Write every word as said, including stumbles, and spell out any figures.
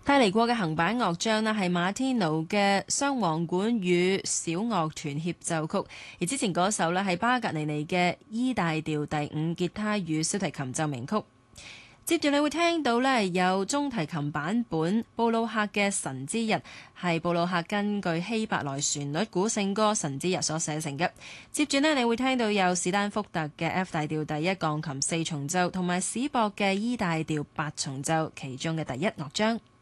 帶嚟過嘅行板樂章呢係馬天奴嘅雙簧管與小樂團協奏曲，而之前嗰首呢係巴格尼尼嘅 E 大調第五吉他與小提琴奏鳴曲。接住你會聽到呢有中提琴版本布魯克嘅《神之日》，係布魯克根據希伯來旋律古聖歌《神之日》所寫成嘅。接住呢你會聽到有史丹福特嘅 F 大調第一鋼琴四重奏，同埋史博嘅 E 大調八重奏其中嘅第一樂章。